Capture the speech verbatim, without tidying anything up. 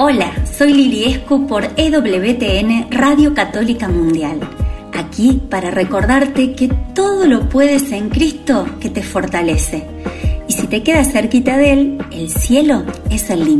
Hola, soy Lili Esco por E W T N Radio Católica Mundial. Aquí para recordarte que todo lo puedes en Cristo que te fortalece. Y si te quedas cerquita de Él, el cielo es el límite.